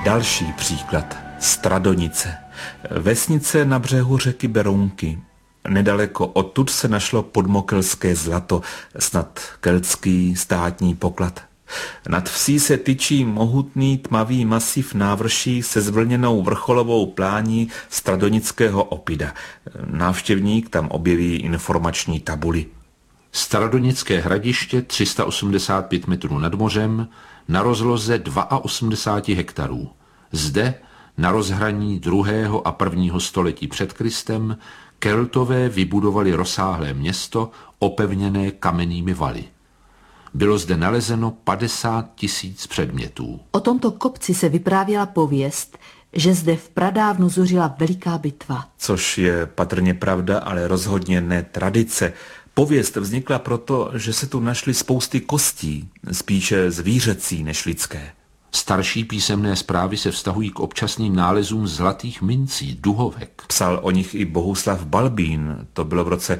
Další příklad. Stradonice. Vesnice na břehu řeky Berounky. Nedaleko odtud se našlo podmokelské zlato, snad keltský státní poklad. Nad vsí se tyčí mohutný tmavý masiv návrší se zvlněnou vrcholovou plání stradonického Opida. Návštěvník tam objeví informační tabuli. Stradonické hradiště 385 metrů nad mořem na rozloze 82 hektarů. Zde, na rozhraní 2. a 1. století před Kristem, Keltové vybudovali rozsáhlé město opevněné kamennými valy. Bylo zde nalezeno 50 000 předmětů. O tomto kopci se vyprávěla pověst, že zde v pradávnu zuřila veliká bitva. Což je patrně pravda, ale rozhodně ne tradice. Pověst vznikla proto, že se tu našly spousty kostí, spíše zvířecí než lidské. Starší písemné zprávy se vztahují k občasným nálezům zlatých mincí, duhovek. Psal o nich i Bohuslav Balbín, to bylo v roce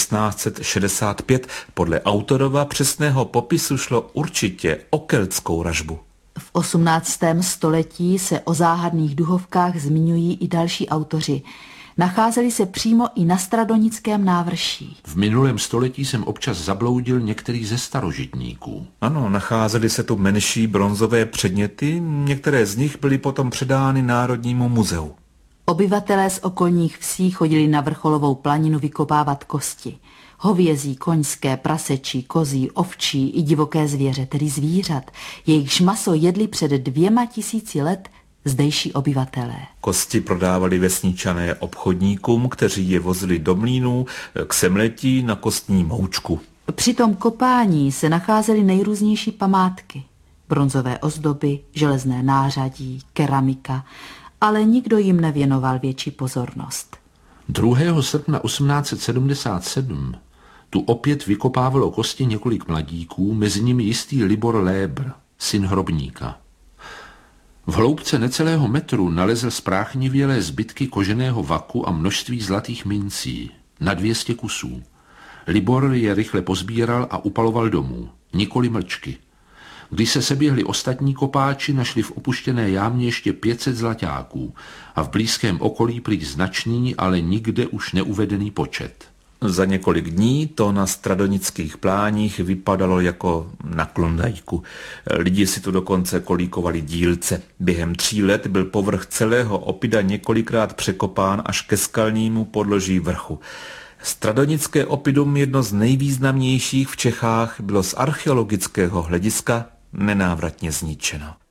1665. Podle autorova přesného popisu šlo určitě o keltskou ražbu. V 18. století se o záhadných duhovkách zmiňují i další autoři. Nacházeli se přímo i na stradonickém návrší. V minulém století jsem občas zabloudil některý ze starožitníků. Ano, nacházely se tu menší bronzové předměty, některé z nich byly potom předány Národnímu muzeu. Obyvatelé z okolních vsí chodili na vrcholovou planinu vykopávat kosti. Hovězí, koňské, prasečí, kozí, ovčí i divoké zvěře, tedy zvířat. Jejichž maso jedli před 2000 let zdejší obyvatelé. Kosti prodávali vesničané obchodníkům, kteří je vozili do mlýnů k semletí na kostní moučku. Při tom kopání se nacházely nejrůznější památky. Bronzové ozdoby, železné nářadí, keramika, ale nikdo jim nevěnoval větší pozornost. 2. srpna 1877 tu opět vykopávalo kosti několik mladíků, mezi nimi jistý Libor Lébr, syn hrobníka. V hloubce necelého metru nalezl spráchnivělé zbytky koženého vaku a množství zlatých mincí, na 200 kusů. Libor je rychle pozbíral a upaloval domů, nikoli mlčky. Když se seběhli ostatní kopáči, našli v opuštěné jámě ještě 500 zlaťáků a v blízkém okolí prý značný, ale nikde už neuvedený počet. Za několik dní to na stradonických pláních vypadalo jako na Klondajku. Lidi si tu dokonce kolíkovali dílce. Během 3 let byl povrch celého Opida několikrát překopán až ke skalnímu podloží vrchu. Stradonické Opidum, jedno z nejvýznamnějších v Čechách, bylo z archeologického hlediska nenávratně zničeno.